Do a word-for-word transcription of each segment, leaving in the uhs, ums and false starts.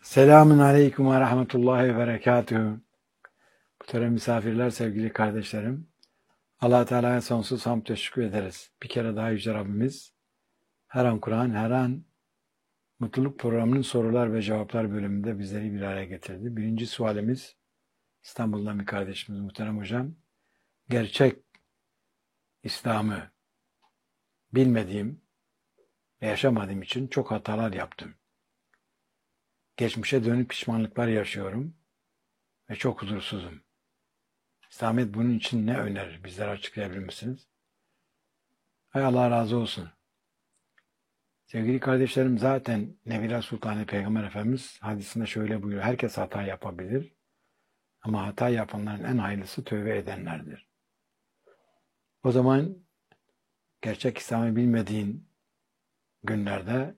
Selamun aleyküm ve rahmetullahi ve berekatühü. Muhterem misafirler, sevgili kardeşlerim. Allah Teala'ya sonsuz hamd ve şükür ederiz. Bir kere daha Yüce Rabbimiz her an Kur'an, her an Mutluluk Programı'nın sorular ve cevaplar bölümünde bizleri bir araya getirdi. Birinci sualimiz İstanbul'dan bir kardeşimiz muhterem hocam. Gerçek İslam'ı bilmediğim ve yaşamadığım için çok hatalar yaptım. Geçmişe dönük pişmanlıklar yaşıyorum ve çok huzursuzum. İslamiyet bunun için ne önerir? Bizlere açıklayabilir misiniz? Hay Allah razı olsun. Sevgili kardeşlerim, zaten Nebiler Sultanı Peygamber Efendimiz hadisinde şöyle buyuruyor. Herkes hata yapabilir ama hata yapanların en hayırlısı tövbe edenlerdir. O zaman gerçek İslam'ı bilmediğin günlerde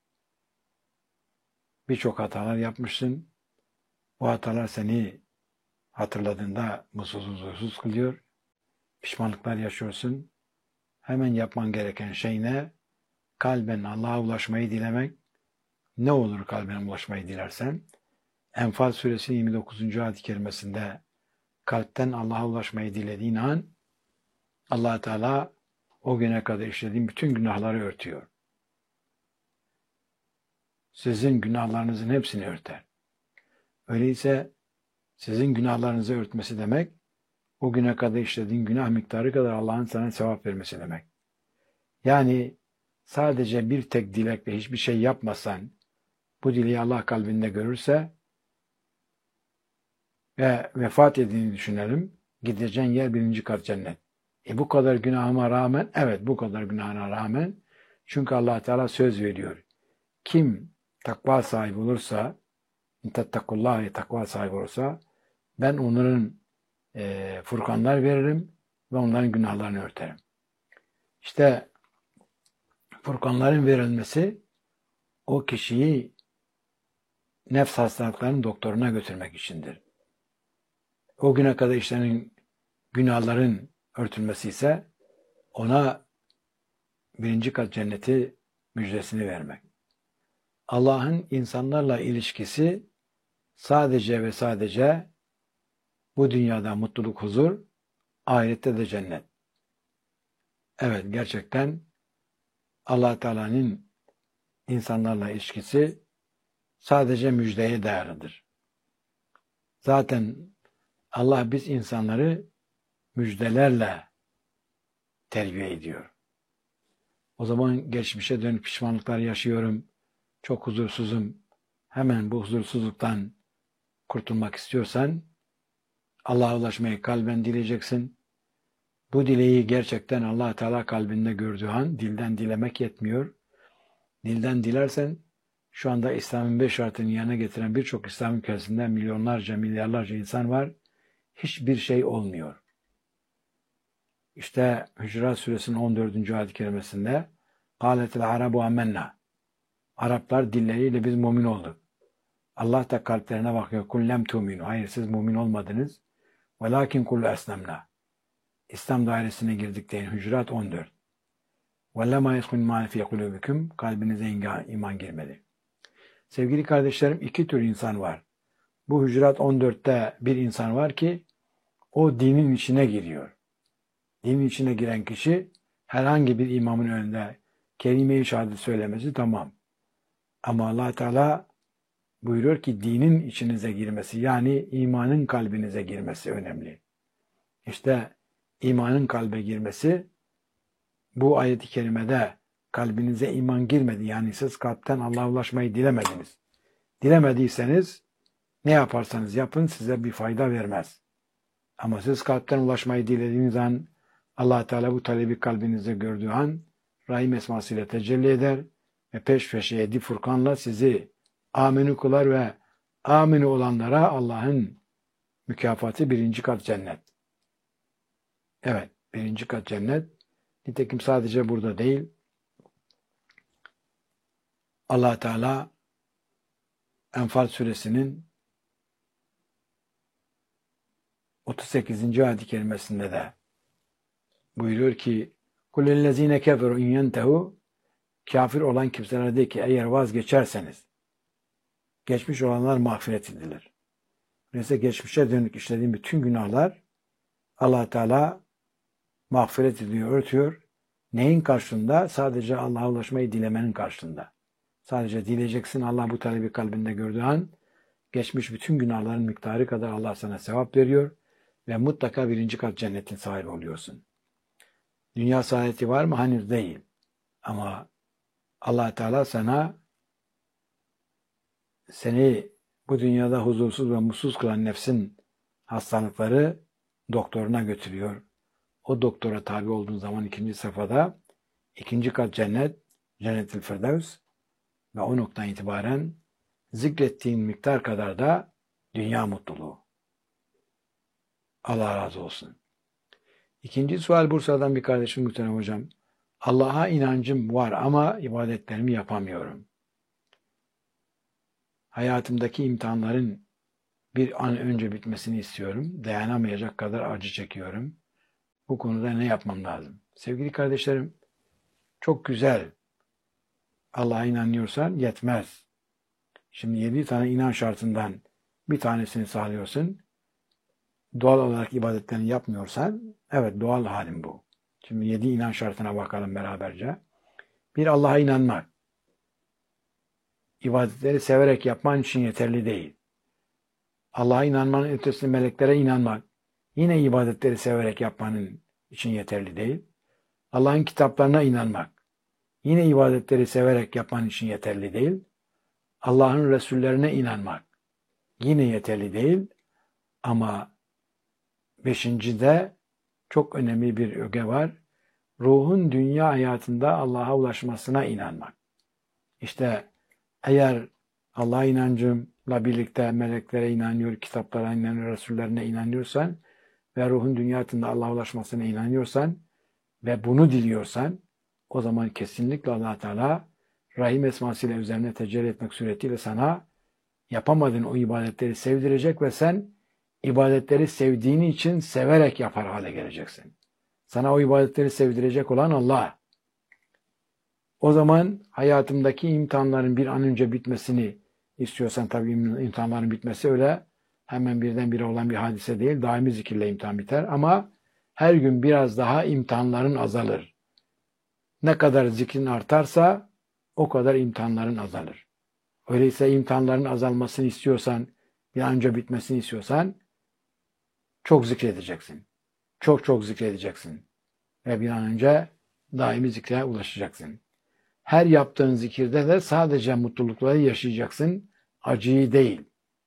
birçok hatalar yapmışsın. Bu hatalar seni hatırladığında mutsuz huzursuz kılıyor. Pişmanlıklar yaşıyorsun. Hemen yapman gereken şey ne? Kalben Allah'a ulaşmayı dilemek. Ne olur kalbine ulaşmayı dilersen? Enfal suresi yirmi dokuzuncu ayet-i kerimesinde kalpten Allah'a ulaşmayı dilediğin an Allah Teala o güne kadar işlediğin bütün günahları örtüyor. Sizin günahlarınızın hepsini örter. Öyleyse sizin günahlarınızı örtmesi demek, o güne kadar işlediğin günah miktarı kadar Allah'ın sana sevap vermesi demek. Yani sadece bir tek dilekle hiçbir şey yapmasan, bu dileği Allah kalbinde görürse ve vefat ettiğini düşünelim, gideceğin yer birinci kat cennet. E bu kadar günahıma rağmen, evet bu kadar günahına rağmen, çünkü Allah Teala söz veriyor. Kim takva sahibi olursa, tettakullahi takva sahibi olursa, ben onların e, furkanlar veririm ve onların günahlarını örterim. İşte furkanların verilmesi o kişiyi nefs hastalıklarının doktoruna götürmek içindir. O güne kadar işlenen günahların örtülmesi ise ona birinci kat cenneti müjdesini vermek. Allah'ın insanlarla ilişkisi sadece ve sadece bu dünyada mutluluk, huzur, ahirette de cennet. Evet, gerçekten Allah Teala'nın insanlarla ilişkisi sadece müjdeye dayalıdır. Zaten Allah biz insanları müjdelerle terbiye ediyor. O zaman geçmişe dönük pişmanlıklar yaşıyorum, çok huzursuzum, hemen bu huzursuzluktan kurtulmak istiyorsan Allah'a ulaşmayı kalben dileyeceksin. Bu dileği gerçekten Allah Teala kalbinde gördüğü an dilden dilemek yetmiyor. Dilden dilersen şu anda İslam'ın beş şartını yerine getiren birçok İslam ülkesinde milyonlarca, milyarlarca insan var. Hiçbir şey olmuyor. İşte Hücurat Suresinin on dördüncü ayet-i kerimesinde قَالَتِ الْعَرَبُ اَمَّنَّا Araplar dilleriyle biz mümin olduk. Allah da kalplerine bakıyor. قُلْ لَمْ تُؤْمِنُوا Hayır siz mümin olmadınız. وَلَاكِنْ قُلْ أَسْلَمْنَا İslam dairesine girdik deyin. Hücurat on dört. وَلَّمَا يَسْخُنْ مَا فِي قُلُوبِكُمْ Kalbinize iman girmedi. Sevgili kardeşlerim, iki tür insan var. Bu Hücurat on dörtte bir insan var ki o dinin içine giriyor. Dinin içine giren kişi herhangi bir imamın önünde kelime-i şehadet söylemesi tamam. Ama Allah Teala buyuruyor ki dinin içinize girmesi, yani imanın kalbinize girmesi önemli. İşte imanın kalbe girmesi bu ayet-i kerimede kalbinize iman girmedi. Yani siz kalpten Allah'a ulaşmayı dilemediniz. Dilemediyseniz ne yaparsanız yapın size bir fayda vermez. Ama siz kalpten ulaşmayı dilediğiniz an Allah Teala bu talebi kalbinizde gördüğü an Rahim esmasıyla tecelli eder ve peş peşe yedi furkanla sizi aminu kılar ve aminu olanlara Allah'ın mükafatı birinci kat cennet. Evet, birinci kat cennet. Nitekim sadece burada değil, Allah Teala Enfal suresinin otuz sekizinci ayet-i kerimesinde de buyuruyor ki قُلِ الَّذ۪ينَ كَفَرُوا اِنْ يَنْتَهُ Kafir olan kimseler de ki eğer vazgeçerseniz, geçmiş olanlar mağfiret edilir. Öyleyse geçmişe dönük işlediğin bütün günahlar Allah Teala mağfiret ediyor, örtüyor. Neyin karşılığında? Sadece Allah'a ulaşmayı dilemenin karşılığında. Sadece dileyeceksin, Allah bu talebi kalbinde gördüğü an geçmiş bütün günahların miktarı kadar Allah sana sevap veriyor ve mutlaka birinci kat cennetin sahibi oluyorsun. Dünya saadeti var mı? Henüz değil. Ama Allah Teala sana seni bu dünyada huzursuz ve mutsuz kılan nefsin hastalıkları doktoruna götürüyor. O doktora tabi olduğun zaman ikinci safhada ikinci kat cennet, Cennet-i Firdevs ve o noktadan itibaren zikrettiğin miktar kadar da dünya mutluluğu. Allah razı olsun. İkinci sual Bursa'dan bir kardeşim muhterem hocam. Allah'a inancım var ama ibadetlerimi yapamıyorum. Hayatımdaki imtihanların bir an önce bitmesini istiyorum. Dayanamayacak kadar acı çekiyorum. Bu konuda ne yapmam lazım? Sevgili kardeşlerim, çok güzel. Allah'a inanıyorsan yetmez. Şimdi yedi tane inan şartından bir tanesini sağlıyorsun. Doğal olarak ibadetlerini yapmıyorsan, evet doğal halim bu. Şimdi yedi inan şartına bakalım beraberce. Bir, Allah'a inanmak. İbadetleri severek yapman için yeterli değil. Allah'a inanmanın ötesinde meleklere inanmak, yine ibadetleri severek yapmanın için yeterli değil. Allah'ın kitaplarına inanmak, yine ibadetleri severek yapman için yeterli değil. Allah'ın Resullerine inanmak, yine yeterli değil. Ama beşincide çok önemli bir öge var. Ruhun dünya hayatında Allah'a ulaşmasına inanmak. İşte eğer Allah'a inancımla birlikte meleklere inanıyor, kitaplara inanıyor, Resullerine inanıyorsan ve ruhun dünya hayatında Allah'a ulaşmasına inanıyorsan ve bunu diliyorsan, o zaman kesinlikle Allah Teala Rahim esmasıyla üzerine tecelli etmek suretiyle sana yapamadığın o ibadetleri sevdirecek ve sen ibadetleri sevdiğin için severek yapar hale geleceksin. Sana o ibadetleri sevdirecek olan Allah. O zaman hayatımdaki imtihanların bir an önce bitmesini istiyorsan, tabii imtihanların bitmesi öyle hemen birdenbire olan bir hadise değil. Daimi zikirle imtihan biter ama her gün biraz daha imtihanların azalır. Ne kadar zikrin artarsa o kadar imtihanların azalır. Öyleyse imtihanların azalmasını istiyorsan, bir an önce bitmesini istiyorsan çok zikredeceksin. Çok çok zikredeceksin. Ve bir an önce daimi zikre ulaşacaksın. Her yaptığın zikirde de sadece mutlulukları yaşayacaksın, acıyı değil.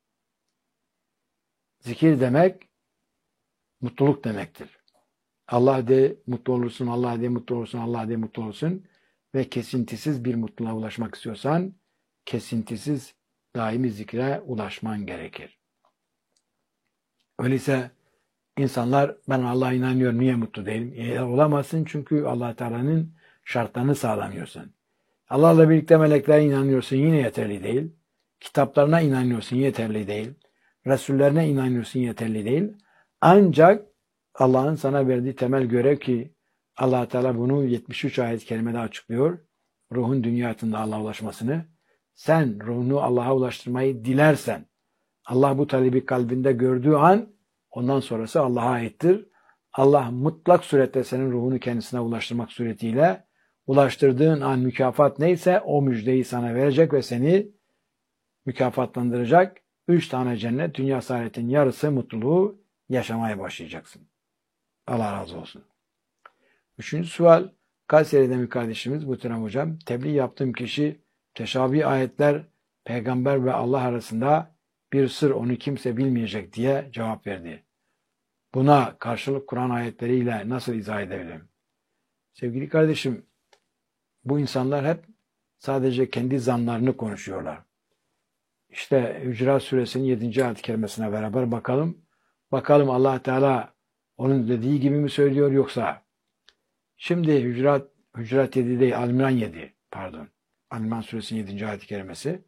Zikir demek mutluluk demektir. Allah de mutlu olursun, Allah de mutlu olursun, Allah de mutlu olursun ve kesintisiz bir mutluluğa ulaşmak istiyorsan kesintisiz daimi zikre ulaşman gerekir. Öyleyse insanlar ben Allah'a inanıyorum niye mutlu değilim? E, olamazsın çünkü Allah Teala'nın şartlarını sağlamıyorsun. Allah'la birlikte meleklere inanıyorsun yine yeterli değil. Kitaplarına inanıyorsun yeterli değil. Resullerine inanıyorsun yeterli değil. Ancak Allah'ın sana verdiği temel görev ki Allah Teala bunu yetmiş üç ayet-i kerimede açıklıyor. Ruhun dünya hayatında Allah'a ulaşmasını. Sen ruhunu Allah'a ulaştırmayı dilersen, Allah bu talebi kalbinde gördüğü an ondan sonrası Allah'a aittir. Allah mutlak surette senin ruhunu kendisine ulaştırmak suretiyle ulaştırdığın an mükafat neyse o müjdeyi sana verecek ve seni mükafatlandıracak. Üç tane cennet, dünya saadetin yarısı mutluluğu yaşamaya başlayacaksın. Allah razı olsun. Üçüncü sual, Kayseri'den bir kardeşimiz muhterem hocam, tebliğ yaptığım kişi teşabih ayetler peygamber ve Allah arasında bir sır onu kimse bilmeyecek diye cevap verdi. Buna karşılık Kur'an ayetleriyle nasıl izah edebilirim? Sevgili kardeşim, bu insanlar hep sadece kendi zanlarını konuşuyorlar. İşte Hücurat Suresinin yedinci ayet-i kerimesine beraber bakalım. Bakalım Allah Teala onun dediği gibi mi söylüyor yoksa? Şimdi Hücurat, Hücurat yedi değil, Al-İmran yedi, pardon. Al-İmran Suresinin yedinci ayet-i kerimesi.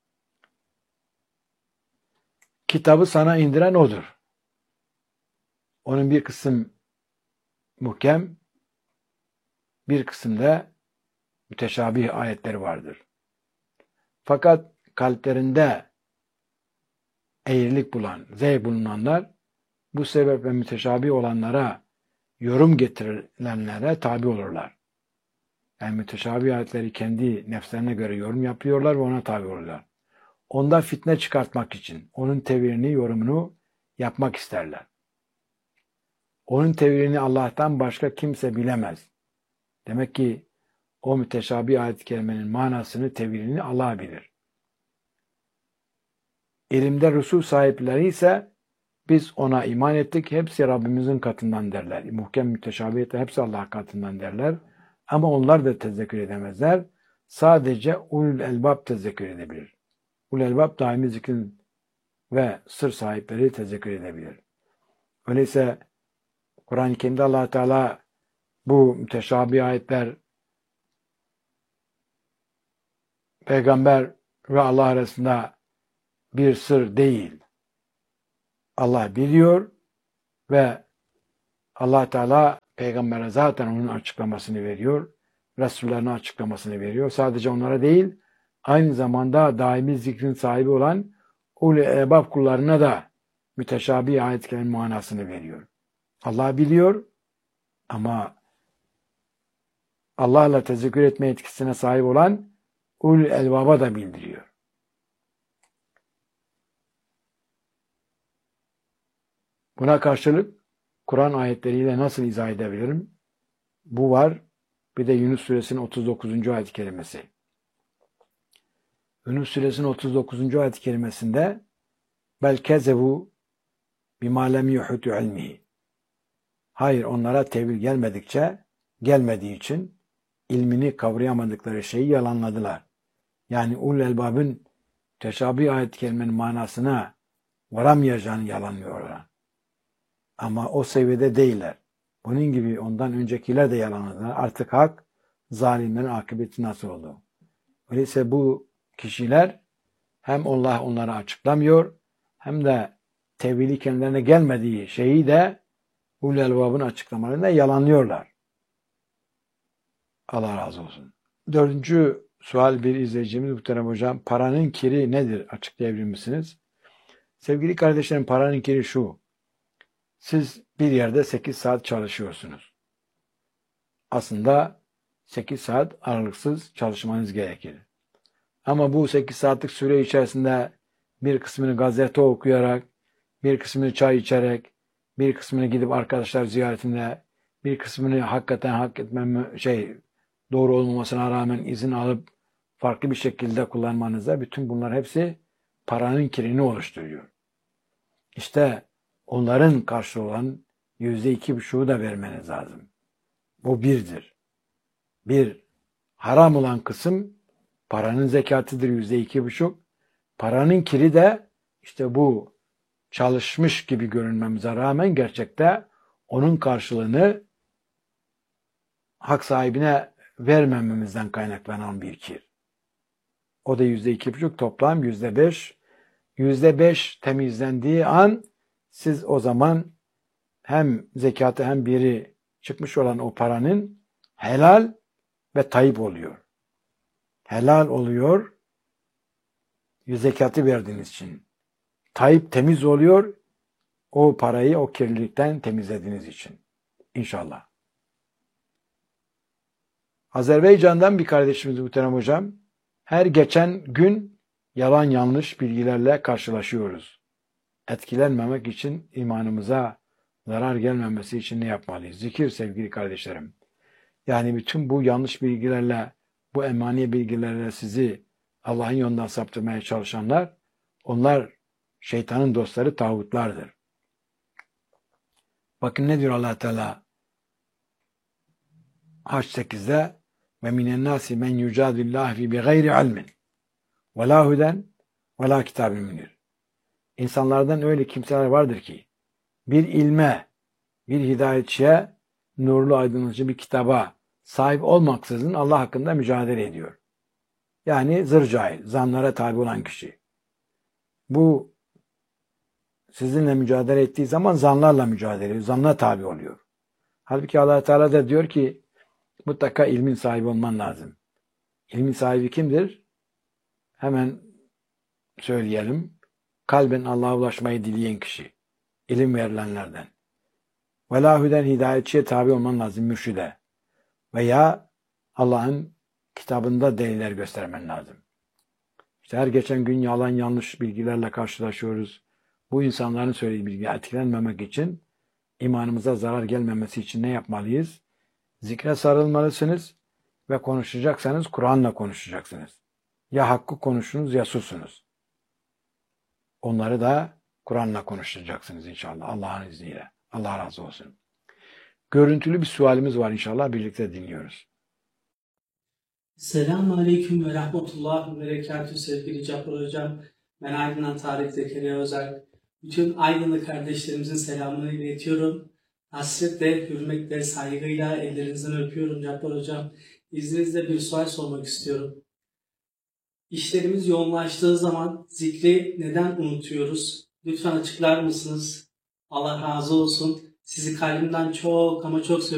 Kitabı sana indiren odur. Onun bir kısım muhkem, bir kısımda müteşabih ayetleri vardır. Fakat kalplerinde eğrilik bulan, zevk bulunanlar bu sebeple müteşabih olanlara, yorum getirilenlere tabi olurlar. Yani müteşabih ayetleri kendi nefslerine göre yorum yapıyorlar ve ona tabi olurlar. Onda fitne çıkartmak için onun tevirini, yorumunu yapmak isterler. Onun tevirini Allah'tan başka kimse bilemez. Demek ki o müteşabih ayet-i kerimenin manasını, tevirini Allah bilir. İlimde rusul sahipleri ise biz ona iman ettik, hepsi Rabbimizin katından derler. Muhkem müteşabihiyetler hepsi Allah katından derler. Ama onlar da tezekkür edemezler. Sadece ulul elbab tezekkür edebilir. Ulul elbab daimi zikrin ve sır sahipleri tezekkür edebilir. Öyleyse Kur'an-ı Kerim'de Allah Teala bu müteşabih ayetler peygamber ve Allah arasında bir sır değil. Allah biliyor ve Allah Teala peygambere zaten onun açıklamasını veriyor. Resullerine açıklamasını veriyor. Sadece onlara değil, aynı zamanda daimi zikrin sahibi olan ulul elbab kullarına da müteşabih ayetlerin manasını veriyor. Allah biliyor ama Allah'la tezekkür etme etkisine sahip olan ulul elbaba da bildiriyor. Buna karşılık Kur'an ayetleriyle nasıl izah edebilirim? Bu var. Bir de Yunus Suresinin otuz dokuzuncu ayet-i kerimesi. Yunus Suresinin otuz dokuzuncu ayet-i kerimesinde bel kezebu bima lem yuhutu ilmihi. Hayır, onlara tevil gelmedikçe, gelmediği için ilmini kavrayamadıkları şeyi yalanladılar. Yani ulul elbabın teşabih ayet-i kerimenin manasına varamayacağını yalanlıyorlar. Ama o seviyede değiller. Bunun gibi ondan öncekiler de yalanladılar. Artık hak, zalimlerin akıbeti nasıl oldu? Öyleyse bu kişiler hem Allah onlara açıklamıyor, hem de tevhili kendilerine gelmediği şeyi de ulul elbabın açıklamalarında yalanlıyorlar. Allah razı olsun. Dördüncü sual bir izleyicimiz muhterem hocam. Paranın kiri nedir? Açıklayabilir misiniz? Sevgili kardeşlerim, paranın kiri şu. Siz bir yerde sekiz saat çalışıyorsunuz. Aslında sekiz saat aralıksız çalışmanız gerekir. Ama bu sekiz saatlik süre içerisinde bir kısmını gazete okuyarak, bir kısmını çay içerek, bir kısmını gidip arkadaşlar ziyaretinde, bir kısmını hakikaten hak etmem şey doğru olmamasına rağmen izin alıp farklı bir şekilde kullanmanızda bütün bunlar hepsi paranın kirini oluşturuyor. İşte onların karşılığı olan yüzde iki buçuğu da vermeniz lazım. Bu birdir. Bir, haram olan kısım paranın zekatıdır yüzde iki buçuk. Paranın kiri de işte bu çalışmış gibi görünmemize rağmen gerçekte onun karşılığını hak sahibine vermememizden kaynaklanan bir kir. O da yüzde iki buçuk, toplam yüzde beş. Yüzde beş temizlendiği an siz o zaman hem zekatı hem biri çıkmış olan o paranın helal ve tayyip oluyor. Helal oluyor zekatı verdiğiniz için. Tayyip temiz oluyor o parayı o kirlilikten temizlediğiniz için. İnşallah. Azerbaycan'dan bir kardeşimiz muhterem hocam. Her geçen gün yalan yanlış bilgilerle karşılaşıyoruz. Etkilenmemek için, imanımıza zarar gelmemesi için ne yapmalıyız? Zikir sevgili kardeşlerim. Yani bütün bu yanlış bilgilerle, bu emani bilgilerle sizi Allah'ın yolundan saptırmaya çalışanlar, onlar şeytanın dostları, tağutlardır. Bakın ne diyor Allah Teala Haç sekizde ve minen nasi men yucadillahi fi bi gayri ilmin ve la huden ve la kitabin munir. İnsanlardan öyle kimseler vardır ki bir ilme, bir hidayetçiye, nurlu aydınlatıcı bir kitaba sahip olmaksızın Allah hakkında mücadele ediyor. Yani zır cahil, zanlara tabi olan kişi. Bu sizinle mücadele ettiği zaman zanlarla mücadele ediyor, zanla tabi oluyor. Halbuki Allah Teala da diyor ki mutlaka ilmin sahibi olman lazım. İlmin sahibi kimdir? Hemen söyleyelim. kalben Allah'a ulaşmayı dileyen kişi. İlim verilenlerden. Velahüden hidayetçiye tabi olman lazım, mürşide. Veya Allah'ın kitabında deliller göstermen lazım. İşte her geçen gün yalan yanlış bilgilerle karşılaşıyoruz. Bu insanların söylediği bilgiye etkilenmemek için, imanımıza zarar gelmemesi için ne yapmalıyız? Zikre sarılmalısınız ve konuşacaksanız Kur'an'la konuşacaksınız. Ya hakkı konuşunuz ya susunuz. Onları da Kur'an'la konuşacaksınız inşallah Allah'ın izniyle. Allah razı olsun. Görüntülü bir sualimiz var inşallah, birlikte dinliyoruz. Selamun Aleyküm ve Rahmetullah ve Berekatühü sevgili Cabbar Hocam. Ben Aydın'dan Tarık Zekeriya Özer. Bütün Aydınlı kardeşlerimizin selamını iletiyorum. Hasretle, hürmetle, saygıyla ellerinizden öpüyorum Cabbar Hocam. İzninizle bir sual sormak istiyorum. İşlerimiz yoğunlaştığı zaman zikri neden unutuyoruz? Lütfen açıklar mısınız? Allah razı olsun. Sizi kalbimden çok ama çok seviyorum.